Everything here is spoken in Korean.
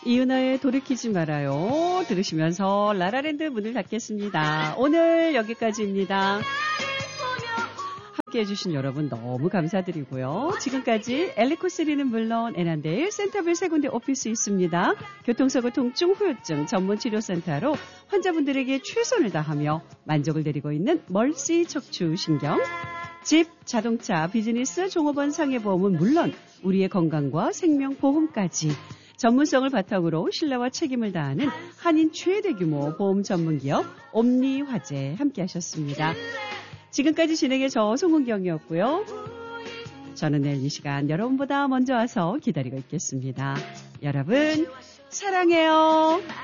이은하의 돌이키지 말아요. 들으시면서 라라랜드 문을 닫겠습니다. 오늘 여기까지입니다. 함께해 주신 여러분 너무 감사드리고요. 지금까지 엘리코스리는 물론 애난데일 센터빌 세 군데 오피스 있습니다. 교통사고 통증 후유증 전문치료센터로 환자분들에게 최선을 다하며 만족을 드리고 있는 멀시 척추신경, 집, 자동차, 비즈니스, 종업원 상해보험은 물론 우리의 건강과 생명보험까지 전문성을 바탕으로 신뢰와 책임을 다하는 한인 최대 규모 보험 전문기업 옴니화재 함께하셨습니다. 지금까지 진행의 저 송은경이었고요. 저는 내일 이 시간 여러분보다 먼저 와서 기다리고 있겠습니다. 여러분 사랑해요.